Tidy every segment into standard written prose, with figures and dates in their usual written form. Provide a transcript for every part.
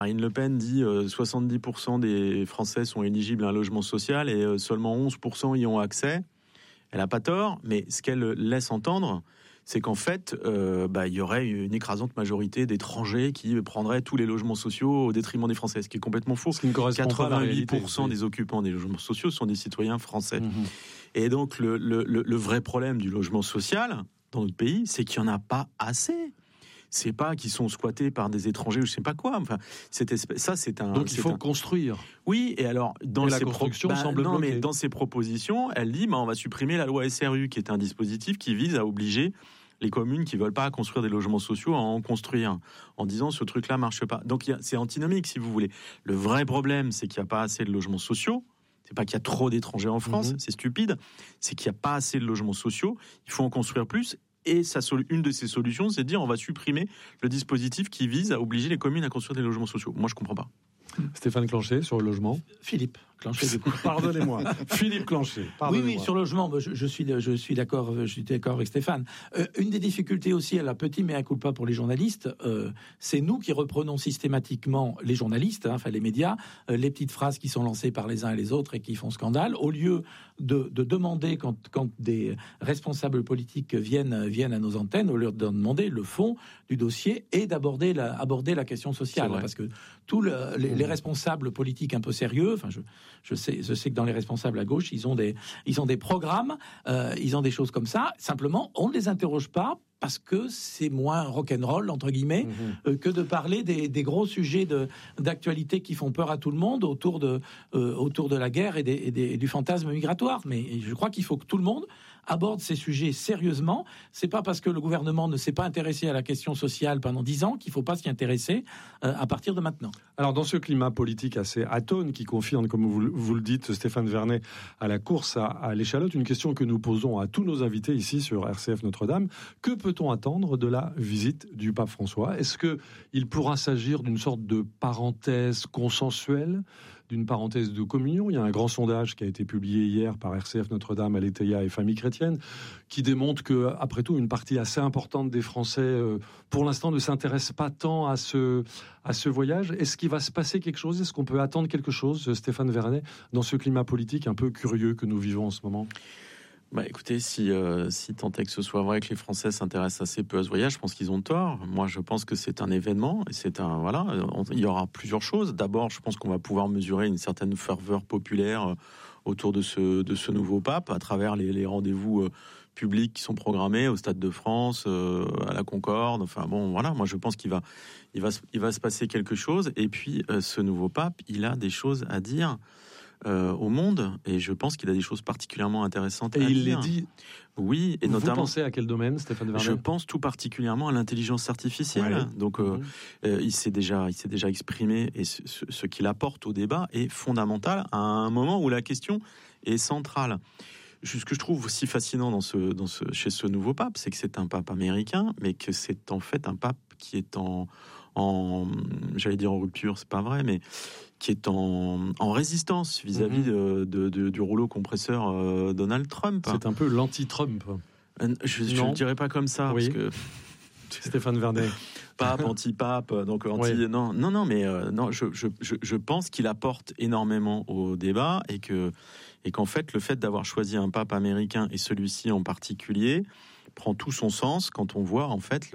Marine Le Pen dit 70% des Français sont éligibles à un logement social et seulement 11% y ont accès. Elle n'a pas tort, mais ce qu'elle laisse entendre, c'est qu'en fait, il y aurait une écrasante majorité d'étrangers qui prendraient tous les logements sociaux au détriment des Français, ce qui est complètement faux. 88% des occupants des logements sociaux sont des citoyens français. Mmh. Et donc, le vrai problème du logement social dans notre pays, c'est qu'il n'y en a pas assez. C'est pas qu'ils sont squattés par des étrangers ou je sais pas quoi. Enfin, Donc il faut construire. Oui, et alors dans la construction semble bloquée. Mais dans ses propositions, elle dit on va supprimer la loi SRU, qui est un dispositif qui vise à obliger les communes qui veulent pas construire des logements sociaux à en construire, en disant ce truc-là marche pas. Donc c'est antinomique si vous voulez. Le vrai problème, c'est qu'il n'y a pas assez de logements sociaux. C'est pas qu'il y a trop d'étrangers en France, c'est stupide. C'est qu'il n'y a pas assez de logements sociaux. Il faut en construire plus. Et une de ces solutions, c'est de dire on va supprimer le dispositif qui vise à obliger les communes à construire des logements sociaux. Moi, je comprends pas. Stéphane Clanchet, sur le logement. Philippe Clanchet, du coup. Pardonnez-moi. Philippe Clanchet. Oui, sur le logement, je suis d'accord avec Stéphane. Une des difficultés aussi, à la petit mea culpa pour les journalistes, c'est nous qui reprenons systématiquement les journalistes, les médias, les petites phrases qui sont lancées par les uns et les autres et qui font scandale, au lieu de demander quand des responsables politiques viennent à nos antennes, au lieu de demander le fond du dossier et d'aborder la question sociale, parce que tous les responsables politiques un peu sérieux, je sais que dans les responsables à gauche, ils ont des programmes, ils ont des choses comme ça. Simplement, on ne les interroge pas parce que c'est moins rock'n'roll entre guillemets que de parler des gros sujets d'actualité qui font peur à tout le monde autour de la guerre et du fantasme migratoire. Mais je crois qu'il faut que tout le monde aborde ces sujets sérieusement. C'est pas parce que le gouvernement ne s'est pas intéressé à la question sociale pendant 10 ans qu'il faut pas s'y intéresser à partir de maintenant. Alors dans ce climat politique assez atone qui confirme, comme vous le dites, Stéphane Vernet, à la course à l'échalote, une question que nous posons à tous nos invités ici sur RCF Notre-Dame: que peut-on attendre de la visite du pape François? Est-ce qu'il pourra s'agir d'une sorte de parenthèse consensuelle, d'une parenthèse de communion? Il y a un grand sondage qui a été publié hier par RCF Notre-Dame, Aletheia et Famille Chrétienne, qui démontre que, après tout, une partie assez importante des Français, pour l'instant, ne s'intéresse pas tant à ce voyage. Est-ce qu'il va se passer quelque chose? Est-ce qu'on peut attendre quelque chose, Stéphane Vernet, dans ce climat politique un peu curieux que nous vivons en ce moment? Écoutez, si tant est que ce soit vrai que les Français s'intéressent assez peu à ce voyage, je pense qu'ils ont tort. Moi, je pense que c'est un événement et il y aura plusieurs choses. D'abord, je pense qu'on va pouvoir mesurer une certaine ferveur populaire autour de ce nouveau pape à travers les rendez-vous publics qui sont programmés au Stade de France, à la Concorde. Moi, je pense qu'il va se passer quelque chose. Et puis, ce nouveau pape, il a des choses à dire au monde, et je pense qu'il a des choses particulièrement intéressantes à dire. Et il les dit. Oui, et notamment. Vous pensez à quel domaine, Stéphane Vernet? Je pense tout particulièrement à l'intelligence artificielle. Ouais. Donc, il s'est déjà exprimé, et ce qu'il apporte au débat est fondamental à un moment où la question est centrale. Ce que je trouve aussi fascinant chez ce nouveau pape, c'est que c'est un pape américain, mais que c'est en fait un pape qui est j'allais dire en rupture, c'est pas vrai, mais qui est en résistance vis-à-vis du rouleau compresseur Donald Trump. C'est un peu l'anti-Trump. Je ne dirais pas comme ça, oui. parce que Stéphane Vernet. Pape, anti-pape, donc anti. Oui. Non, mais je pense qu'il apporte énormément au débat et qu'en fait, le fait d'avoir choisi un pape américain, et celui-ci en particulier, prend tout son sens quand on voit en fait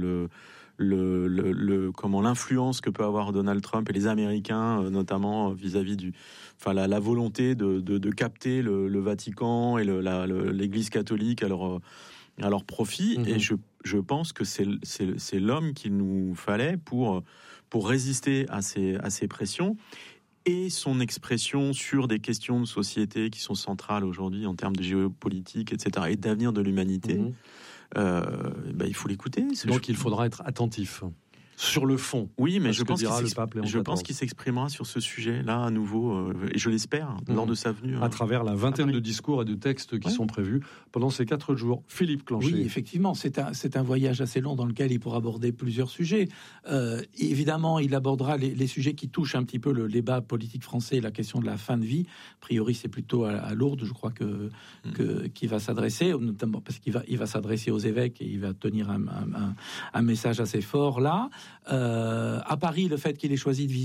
comment l'influence que peut avoir Donald Trump et les Américains, notamment vis-à-vis la volonté de capter le Vatican et l'Église catholique à leur profit. Et je pense que c'est l'homme qu'il nous fallait pour résister à ces pressions. Et son expression sur des questions de société qui sont centrales aujourd'hui en termes de géopolitique, etc., et d'avenir de l'humanité, il faut l'écouter. Donc il faudra être attentif. Sur le fond. Oui, mais je pense qu'il s'exprimera sur ce sujet-là à nouveau, et je l'espère, lors de sa venue. À travers la vingtaine de discours et de textes qui sont prévus pendant ces 4 jours. Philippe Clanchet. Oui, effectivement, c'est un voyage assez long dans lequel il pourra aborder plusieurs sujets. Évidemment, il abordera les sujets qui touchent un petit peu le débat politique français, la question de la fin de vie. A priori, c'est plutôt à Lourdes, je crois, qu'il va s'adresser, notamment parce qu'il va s'adresser aux évêques et il va tenir un message assez fort là. À Paris, le fait qu'il ait choisi de